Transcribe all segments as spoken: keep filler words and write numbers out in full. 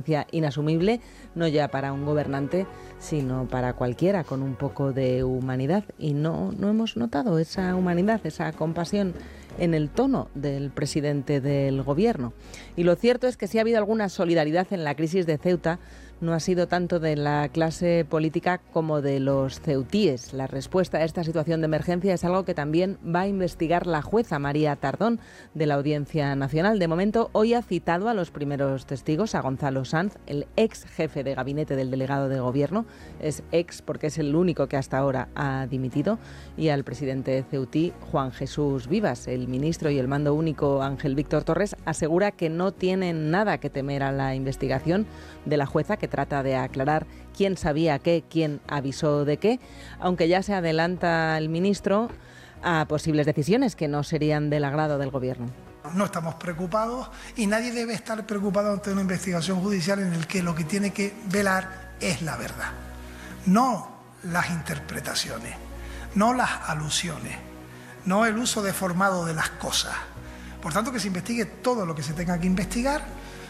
parecía inasumible, no ya para un gobernante, sino para cualquiera con un poco de humanidad. Y no, no hemos notado esa humanidad, esa compasión en el tono del presidente del gobierno. Y lo cierto es que sí ha habido alguna solidaridad en la crisis de Ceuta. No ha sido tanto de la clase política como de los ceutíes. La respuesta a esta situación de emergencia es algo que también va a investigar la jueza María Tardón de la Audiencia Nacional. De momento, hoy ha citado a los primeros testigos, a Gonzalo Sanz, el ex jefe de gabinete del delegado de gobierno. Es ex porque es el único que hasta ahora ha dimitido. Y al presidente ceutí, Juan Jesús Vivas. El ministro y el mando único, Ángel Víctor Torres, asegura que no tienen nada que temer a la investigación de la jueza, que trata de aclarar quién sabía qué, quién avisó de qué, aunque ya se adelanta el ministro a posibles decisiones que no serían del agrado del gobierno. No estamos preocupados y nadie debe estar preocupado ante una investigación judicial en la que lo que tiene que velar es la verdad, no las interpretaciones, no las alusiones, no el uso deformado de las cosas. Por tanto, que se investigue todo lo que se tenga que investigar,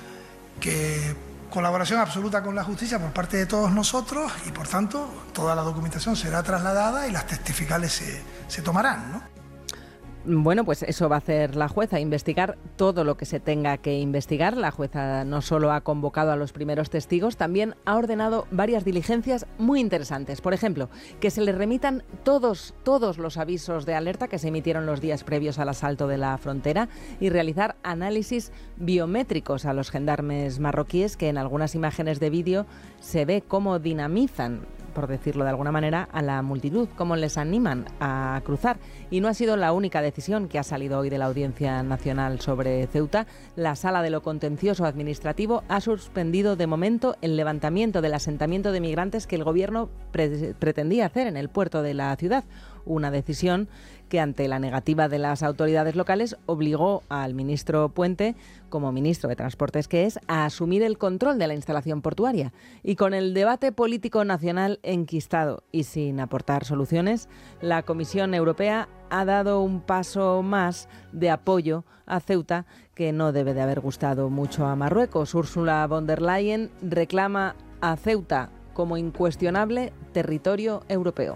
que colaboración absoluta con la justicia por parte de todos nosotros y, por tanto, toda la documentación será trasladada y las testificales se, se tomarán, ¿no? Bueno, pues eso va a hacer la jueza, investigar todo lo que se tenga que investigar. La jueza no solo ha convocado a los primeros testigos, también ha ordenado varias diligencias muy interesantes. Por ejemplo, que se le remitan todos, todos los avisos de alerta que se emitieron los días previos al asalto de la frontera y realizar análisis biométricos a los gendarmes marroquíes, que en algunas imágenes de vídeo se ve cómo dinamizan, por decirlo de alguna manera, a la multitud, cómo les animan a cruzar. Y no ha sido la única decisión que ha salido hoy de la Audiencia Nacional sobre Ceuta. La Sala de lo Contencioso Administrativo ha suspendido de momento el levantamiento del asentamiento de migrantes que el gobierno pre- pretendía hacer en el puerto de la ciudad. Una decisión que, ante la negativa de las autoridades locales, obligó al ministro Puente, como ministro de Transportes que es, a asumir el control de la instalación portuaria. Y con el debate político nacional enquistado y sin aportar soluciones, la Comisión Europea ha dado un paso más de apoyo a Ceuta que no debe de haber gustado mucho a Marruecos. Ursula von der Leyen reclama a Ceuta como incuestionable territorio europeo.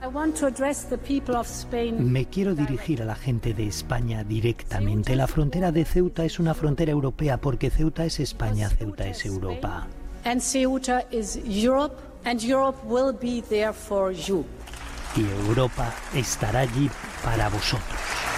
Me quiero dirigir a la gente de España directamente. La frontera de Ceuta es una frontera europea porque Ceuta es España, Ceuta es Europa. Y Europa estará allí para vosotros.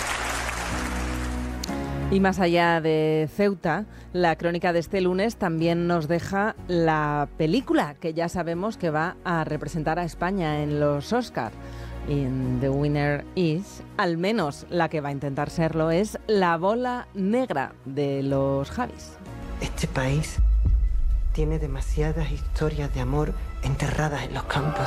Y más allá de Ceuta, la crónica de este lunes también nos deja la película que ya sabemos que va a representar a España en los Oscar. In The Winner Is, al menos la que va a intentar serlo, es La Bola Negra de los Javis. Este país tiene demasiadas historias de amor enterradas en los campos.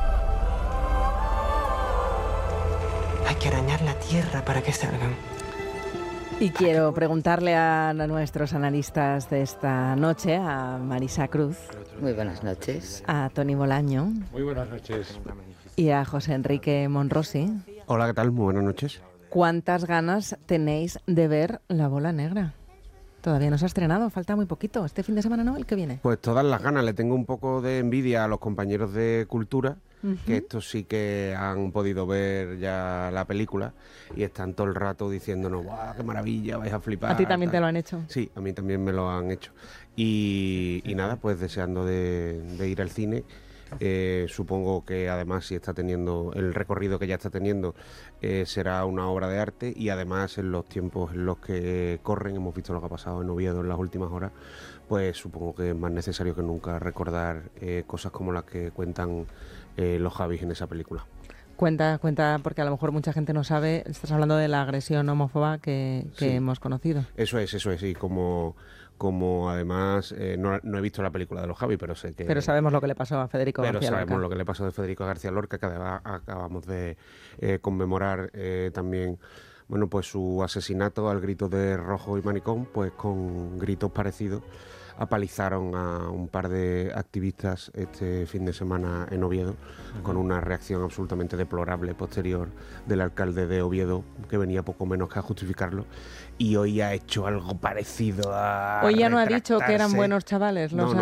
Hay que arañar la tierra para que salgan. Y quiero preguntarle a nuestros analistas de esta noche, a Marisa Cruz. Muy buenas noches. A Toni Bolaño. Muy buenas noches. Y a José Enrique Monrosi. Hola, ¿qué tal? Muy buenas noches. ¿Cuántas ganas tenéis de ver La Bola Negra? Todavía no se ha estrenado, falta muy poquito. ¿Este fin de semana no? ¿El que viene? Pues todas las ganas. Le tengo un poco de envidia a los compañeros de Cultura, uh-huh. que estos sí que han podido ver ya la película y están todo el rato diciéndonos, ¡guau, qué maravilla, vais a flipar! ¿A ti también tal. te lo han hecho? Sí, a mí también me lo han hecho. Y, y nada, pues deseando de, de ir al cine. Eh, supongo que además, si está teniendo el recorrido que ya está teniendo, eh, será una obra de arte, y además en los tiempos en los que corren, hemos visto lo que ha pasado en Oviedo en las últimas horas, pues supongo que es más necesario que nunca recordar eh, cosas como las que cuentan eh, los Javis en esa película. Cuenta, cuenta, porque a lo mejor mucha gente no sabe, estás hablando de la agresión homófoba que, que sí. hemos conocido. Eso es, eso es, y como... como además eh, no, no he visto la película de los Javi, pero sé que... Pero sabemos lo que le pasó a Federico pero García Lorca. Pero sabemos lo que le pasó a Federico García Lorca, que además acabamos de eh, conmemorar eh, también, bueno, pues su asesinato al grito de Rojo y Manicón, pues con gritos parecidos apalizaron a un par de activistas este fin de semana en Oviedo, uh-huh. con una reacción absolutamente deplorable posterior del alcalde de Oviedo, que venía poco menos que a justificarlo, y hoy ha hecho algo parecido a Hoy ya no ha dicho que eran buenos chavales los no, no,